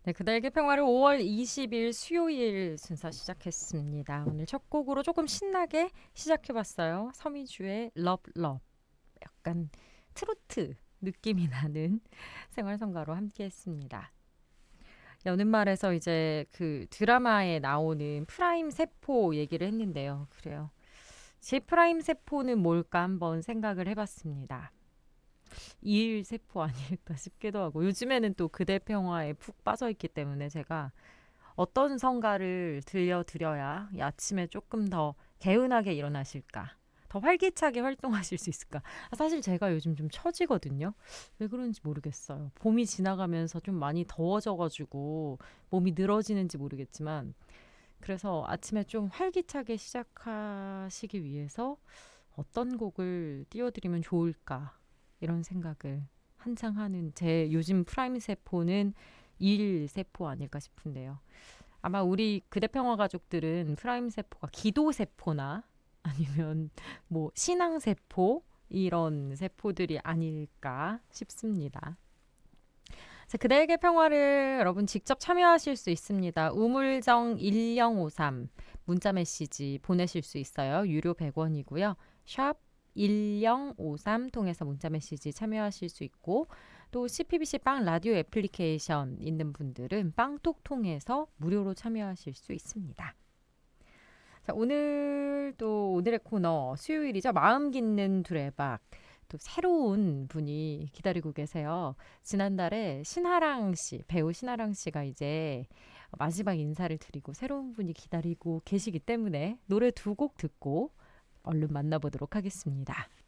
네, 그대에게 평화를 5월 20일 수요일 순서 시작했습니다. 오늘 첫 곡으로 조금 신나게 시작해봤어요. 서미주의 Love Love. 약간 트로트 느낌이 나는 생활성가로 함께했습니다. 여는 말에서 이제 그 드라마에 나오는 프라임 세포 얘기를 했는데요. 그래요. 제 프라임 세포는 뭘까 한번 생각을 해봤습니다. 이일 세포 아닐까 싶기도 하고 요즘에는 또 그대 평화에 푹 빠져있기 때문에 제가 어떤 성가를 들려드려야 이 아침에 조금 더 개운하게 일어나실까? 더 활기차게 활동하실 수 있을까? 사실 제가 요즘 좀 처지거든요. 왜 그런지 모르겠어요. 봄이 지나가면서 좀 많이 더워져가지고 몸이 늘어지는지 모르겠지만 그래서 아침에 좀 활기차게 시작하시기 위해서 어떤 곡을 띄워드리면 좋을까? 이런 생각을 한창 하는 제 요즘 프라임 세포는 일 세포 아닐까 싶은데요. 아마 우리 그대평화 가족들은 프라임 세포가 기도 세포나 아니면 뭐 신앙 세포 이런 세포들이 아닐까 싶습니다. 자, 그대에게 평화를 여러분 직접 참여하실 수 있습니다. 우물정 1053 문자 메시지 보내실 수 있어요. 유료 100원이고요. 샵 1053 통해서 문자 메시지 참여하실 수 있고 또 CPBC 빵 라디오 애플리케이션 있는 분들은 빵톡 통해서 무료로 참여하실 수 있습니다. 자, 오늘 또 오늘의 코너 수요일이죠. 마음 깊는 두레박. 또 새로운 분이 기다리고 계세요. 지난달에 신하랑 씨, 배우 신하랑 씨가 이제 마지막 인사를 드리고 새로운 분이 기다리고 계시기 때문에 노래 두 곡 듣고 얼른 만나보도록 하겠습니다.